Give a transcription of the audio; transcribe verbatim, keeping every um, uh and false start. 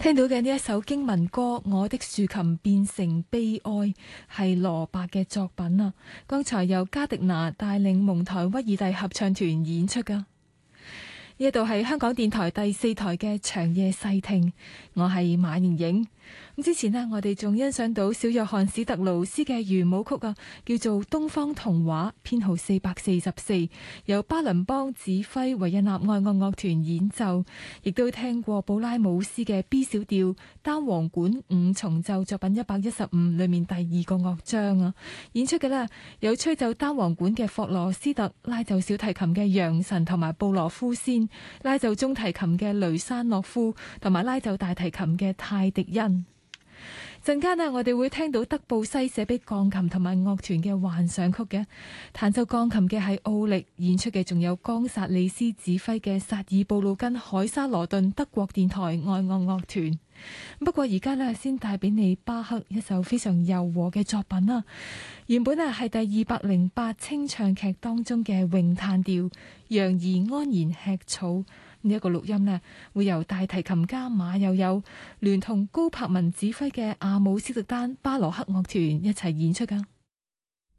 聽到嘅呢一首經文歌《我的豎琴變成悲哀》，係羅伯嘅作品啊！剛才由加迪拿帶領蒙台威爾第合唱團演出噶。呢度係香港電台第四台嘅長夜細聽，我係馬盈盈。咁之前呢，我哋仲欣賞到小約翰史特勞斯嘅圓舞曲啊，叫做《東方童話》，編號四百四十四，由巴倫邦指揮維也納愛樂樂團演奏。亦都聽過布拉姆斯嘅 B 小調單簧管五重奏作品一百一十五裏面第二個樂章啊，演出嘅呢，有吹奏單簧管嘅霍羅斯特，拉奏小提琴嘅楊臣同埋布羅夫先，拉奏中提琴嘅雷山諾夫，同埋拉奏大提琴嘅泰迪恩。陣間呢，我哋會聽到德布西寫俾鋼琴同埋樂團嘅幻想曲嘅，彈奏鋼琴嘅係奧力，演出嘅仲有岡薩里斯指揮嘅薩爾布魯根海沙羅頓德國電台愛樂樂團。不過而家呢，先帶俾你巴赫一首非常柔和嘅作品啦。原本呢係第二百零八清唱劇當中嘅詠嘆調，羊兒安然吃草。呢、這、一個錄音呢，會由大提琴家馬友友聯同高柏文指揮嘅阿姆斯特丹巴羅克樂團一齊演出㗎。